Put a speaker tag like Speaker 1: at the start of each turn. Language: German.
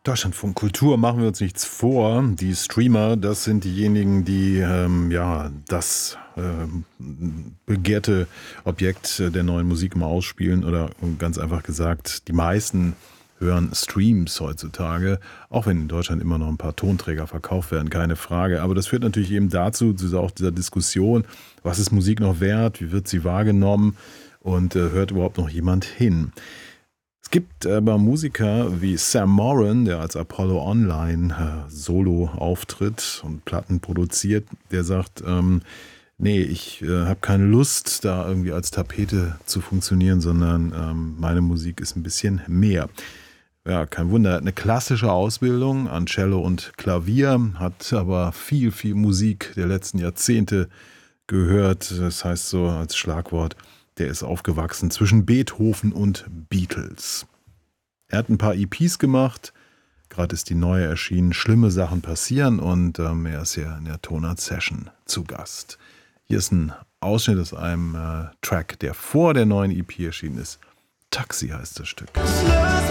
Speaker 1: Deutschlandfunk Kultur, machen wir uns nichts vor. Die Streamer, das sind diejenigen, die das begehrte Objekt der neuen Musik immer ausspielen oder ganz einfach gesagt, die meisten hören Streams heutzutage, auch wenn in Deutschland immer noch ein paar Tonträger verkauft werden, keine Frage. Aber das führt natürlich eben dazu, zu auch dieser Diskussion, was ist Musik noch wert, wie wird sie wahrgenommen und hört überhaupt noch jemand hin? Es gibt aber Musiker wie Sam Moran, der als Apollo Online Solo auftritt und Platten produziert, der sagt, nee, ich habe keine Lust, da irgendwie als Tapete zu funktionieren, sondern meine Musik ist ein bisschen mehr. Ja, kein Wunder, er hat eine klassische Ausbildung an Cello und Klavier, hat aber viel, viel Musik der letzten Jahrzehnte gehört. Das heißt so als Schlagwort, der ist aufgewachsen zwischen Beethoven und Beatles. Er hat ein paar EPs gemacht, gerade ist die neue erschienen, Schlimme Sachen passieren und er ist hier in der Tonart Session zu Gast. Hier ist ein Ausschnitt aus einem Track, der vor der neuen EP erschienen ist. Taxi heißt das Stück.